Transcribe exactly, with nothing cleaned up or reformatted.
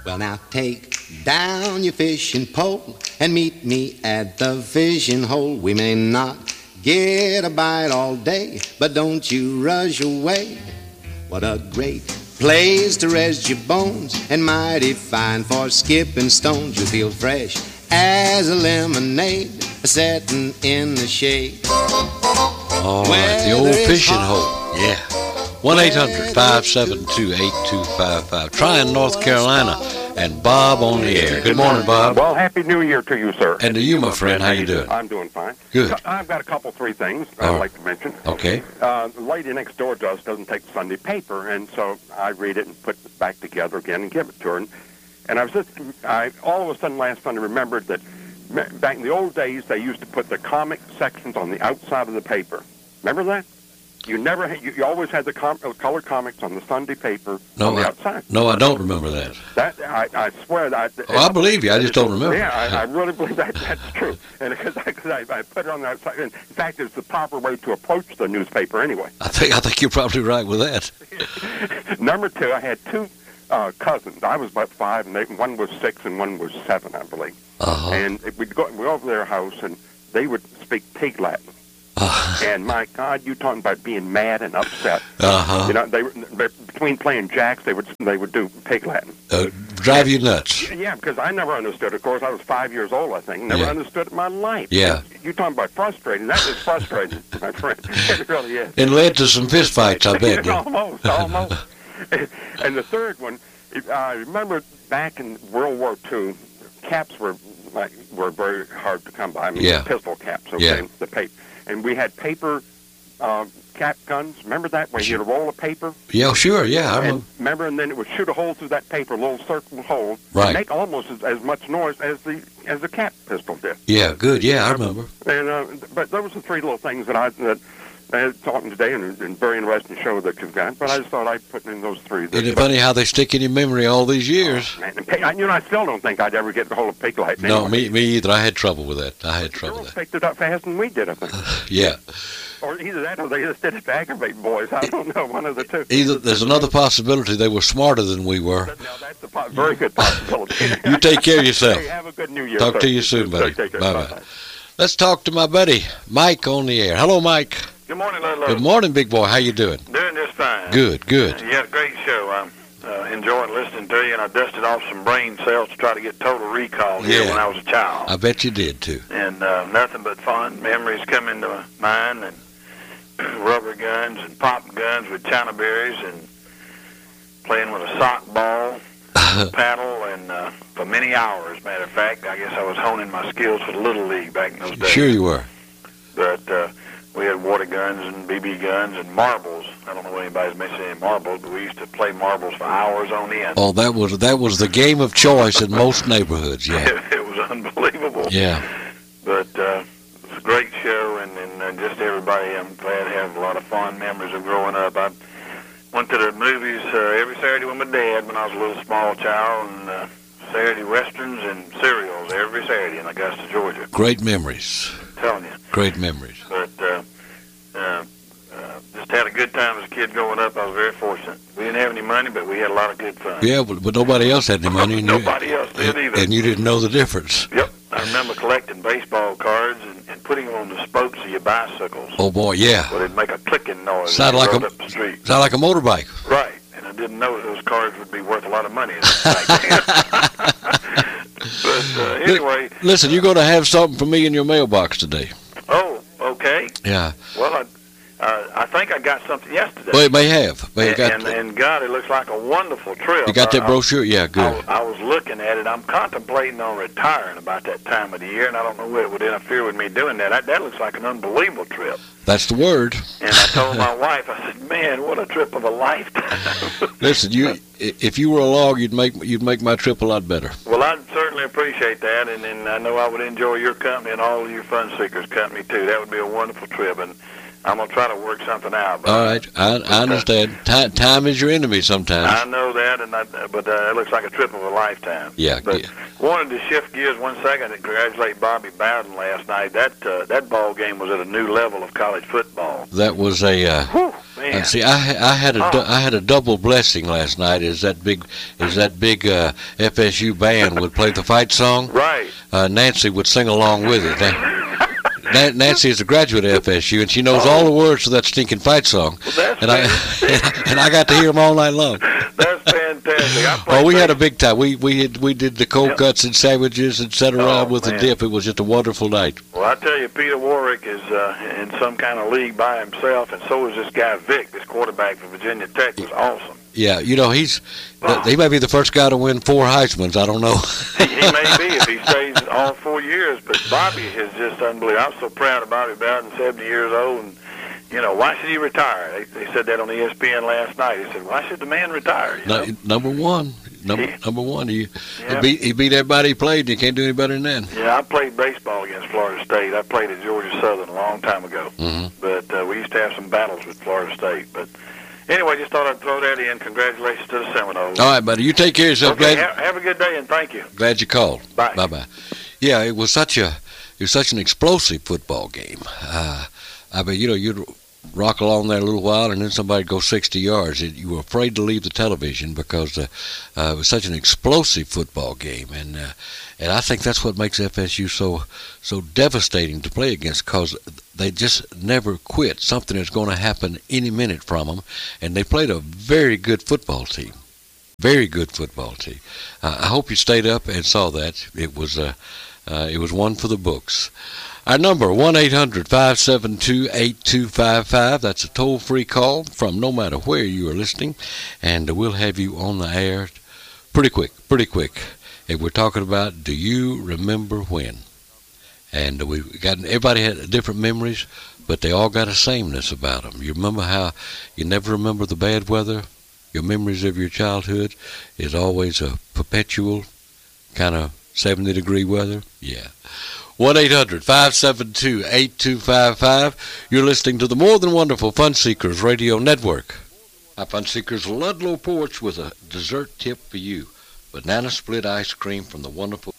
Well, now take down your fishing pole and meet me at the fishing hole. We may not get a bite all day, but don't you rush away. What a great place to rest your bones, and mighty fine for skipping stones. You'll feel fresh as a lemonade, setting in the shade. All right, the old fishing hole, yeah. one eight hundred, five seven two, eight two five five. Tryon, North Carolina, and Bob on the air. Good morning, Bob. Well, Happy New Year to you, sir. And to you, my friend. How you doing? I'm doing fine. Good. I've got a couple, three things All I'd right. like to mention. Okay. Uh, the lady next door to us doesn't take the Sunday paper, and so I read it and put it back together again and give it to her. And, and I was just, I all of a sudden last Sunday remembered that me- back in the old days, they used to put the comic sections on the outside of the paper. Remember that? You never, had, you, you always had the com- color comics on the Sunday paper No, on the I, outside. no, I don't remember that. That I, I swear that. Oh, I believe you. I just don't remember. Yeah, I, I really believe that that's true. And because I, cause I, I put it on the outside. In fact, it's the proper way to approach the newspaper anyway. I think I think you're probably right with that. Number two, I had two uh, cousins. I was about five, and they, one was six, and one was seven, I believe. Uh-huh. And we'd go, we'd go over to their house, and they would speak pig Latin. Uh-huh. And my God, you talking about being mad and upset? Uh-huh. You know, they were they, between playing jacks, they would they would do pig Latin. Uh, drive you nuts. Yeah, because I never understood. Of course, I was five years old, I think. Never Yeah. understood it in my life. Yeah. You talking about frustrating? That is frustrating, my friend. It really is. It led to some fist fights, I bet. almost, almost. And the third one, I remember back in World War Two, caps were like were very hard to come by. I mean, Yeah. pistol caps. Okay, Yeah. the paper, and we had paper uh, cap guns. Remember that, where you had a roll of paper? Yeah, sure. Yeah, I And remember. remember, and then it would shoot a hole through that paper, a little circle hole, Right. and make almost as, as much noise as the as the cap pistol did. Yeah, good. Yeah, I remember. And uh, but those are three little things that I that I was talking today, and, and very interesting show that you've got. But I just thought I'd put in those three. Isn't it funny how they stick in your memory all these years? Man, and pig, I, you know, I still don't think I'd ever get the whole of pig Latin. No, anyway. me me either. I had trouble with that. I had The trouble girls with that. picked it up faster than we did, I think. Yeah. Or either that, or they just did it to aggravate boys. I don't know, one of the two. Either there's another possibility they were smarter than we were. But now that's a po- very good possibility. You take care of yourself. Hey, have a good New Year. Talk sir. to you soon, buddy. Take care. Bye-bye. Bye-bye. Let's talk to my buddy Mike on the air. Hello, Mike. Good morning, Ludlow. Good morning, big boy. How you doing? Doing just fine. Good, good. You had a great show. I'm uh, enjoying listening to you, and I dusted off some brain cells to try to get total recall here Yeah. when I was a child. I bet you did too. And uh, nothing but fun memories come into my mind, and rubber guns and pop guns with China berries, and playing with a sock ball, paddle, and uh, for many hours. Matter of fact, I guess I was honing my skills for the Little League back in those days. Sure you were. But uh, we had water guns and B B guns and marbles. I don't know if anybody's mentioned any marbles, but we used to play marbles for hours on end. Oh, that was that was the game of choice in most neighborhoods. Yeah. It, it was unbelievable. Yeah. But uh, it was a great show, and, and uh, just everybody, I'm glad to have a lot of fond memories of growing up. I went to the movies uh, every Saturday with my dad when I was a little small child, and uh, Saturday westerns and serials every Saturday in Augusta, Georgia. Great memories. I'm telling you. Great memories. But uh, uh, uh, just had a good time as a kid growing up. I was very fortunate. We didn't have any money, but we had a lot of good fun. Yeah, but, but nobody else had any money. And Nobody you, else did and, either. And you didn't know the difference. Yep. I remember collecting baseball cards and, and putting them on the spokes of your bicycles. Oh boy, yeah. Well, it'd make a clicking noise Sound as like you a rode up the street. sound like a motorbike. Right. And I didn't know that those cards would be worth a lot of money back then. But uh, anyway. Listen, you're going to have something for me in your mailbox today. Oh, okay. Yeah. Well, I, uh, I think I got something yesterday. Well, it may have. May have and, got, and, and God, it looks like a wonderful trip. you got that I- I- brochure? Yeah, I good. was, I was looking at it. I'm contemplating on retiring about that time of the year, and I don't know what would interfere with me doing that. I, that looks like an unbelievable trip. That's the word. And I told my wife, I said, "Man, what a trip of a lifetime!" Listen, you if you were along, you'd make you'd make my trip a lot better. Well, I'd certainly appreciate that, and, and I know I would enjoy your company and all of your Fun Seekers company too. That would be a wonderful trip, and I'm gonna try to work something out. But, All right, I, I understand. Time, time is your enemy sometimes. I know that, and I, but uh, it looks like a trip of a lifetime. Yeah, But yeah. wanted to shift gears one second and congratulate Bobby Bowden last night. That uh, that ball game was at a new level of college football. That was a uh, Whew, Man. Uh, see, I I had a Oh. du- I had a double blessing last night. Is that big is that big uh, F S U band would play the fight song? Right. Uh, Nancy would sing along with it. Now, Nan- Nancy is a graduate of F S U, and she knows all the words to that stinking fight song. Well, that's And I and I got to hear them all night long. That's fantastic. I Oh, played we had a base- big time. We we had, we did the cold Yep. cuts and sandwiches and sat around Oh, with the man. dip. It was just a wonderful night. Well, I tell you, Peter Warwick is uh, in some kind of league by himself, and so is this guy Vic, this quarterback from Virginia Tech, was awesome. Yeah, you know he's Oh. he may be the first guy to win four Heismans. I don't know. he, he may be if he stays all four years, but Bobby is just unbelievable. I'm so proud of Bobby Bowden, seventy years old, and you know, why should he retire? They, they said that on E S P N last night. He said, why should the man retire? You know? No, number one, number He- number one. He, Yeah. he beat he beat everybody he played. And you can't do any better than that. Yeah, I played baseball against Florida State. I played at Georgia Southern a long time ago, hmm but uh, we used to have some battles with Florida State. But anyway, just thought I'd throw that in. Congratulations to the Seminoles. All right, buddy. You take care of yourself. Okay, Glad have, have a good day, and thank you. glad you called. Bye. Bye bye. Yeah, it was such a it was such an explosive football game. Uh, I mean, you know, you'd rock along there a little while, and then somebody'd go sixty yards. It, you were afraid to leave the television because uh, uh, it was such an explosive football game, and uh, and I think that's what makes F S U so so devastating to play against, because they just never quit. Something is going to happen any minute from them, and they played a very good football team. Very good football team. Uh, I hope you stayed up and saw that. It was uh, uh, it was one for the books. Our number, one eight hundred five seven two eight two five five. That's a toll-free call from no matter where you are listening, and we'll have you on the air pretty quick, pretty quick. And we're talking about, do you remember when? And we got everybody had different memories, but they all got a sameness about them. You remember how you never remember the bad weather? Your memories of your childhood is always a perpetual kind of seventy-degree weather? Yeah. one eight hundred five seven two eight two five five. You're listening to the More Than Wonderful Fun Seekers Radio Network. Our Fun Seekers Ludlow Porch with a dessert tip for you. Banana split ice cream from the wonderful